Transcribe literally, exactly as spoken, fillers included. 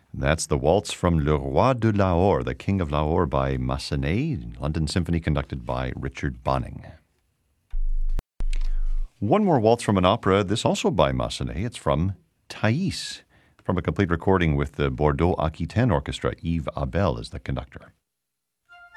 That's the waltz from Le Roi de Lahore, the King of Lahore by Massenet, London Symphony conducted by Richard Bonning. One more waltz from an opera, this also by Massenet. It's from Thais, from a complete recording with the Bordeaux Aquitaine Orchestra. Yves Abel is the conductor.